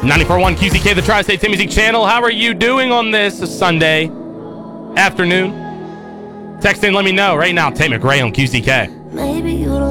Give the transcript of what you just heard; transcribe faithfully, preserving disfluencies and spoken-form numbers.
ninety-four point one Q C K, the Tri-State Tim Music Channel. How are you doing on this Sunday afternoon? Text in, let me know right now. Tay McRae on Q C K. Maybe you don't